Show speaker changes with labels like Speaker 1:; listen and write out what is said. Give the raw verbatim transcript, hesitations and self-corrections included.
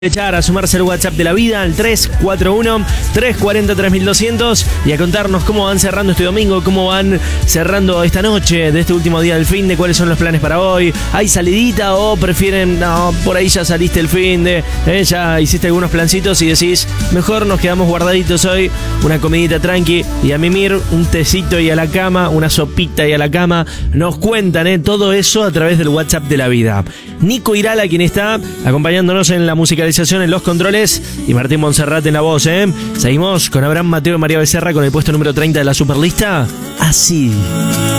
Speaker 1: Echar a sumarse al WhatsApp de la vida al tres cuatro uno, tres cuatro cero, tres mil doscientos y a contarnos cómo van cerrando este domingo, cómo van cerrando esta noche de este último día del fin de, cuáles son los planes para hoy. ¿Hay salidita o prefieren, no, por ahí ya saliste el fin de, eh, ya hiciste algunos plancitos y decís, mejor nos quedamos guardaditos hoy, una comidita tranqui y a mimir, un tecito y a la cama, una sopita y a la cama? Nos cuentan eh, todo eso a través del WhatsApp de la vida. Nico Irala, quien está acompañándonos en la musicalización, en los controles, y Martín Monserrat en la voz, ¿eh? Seguimos con Abraham Mateo y María Becerra con el puesto número treinta de la Superlista. Así.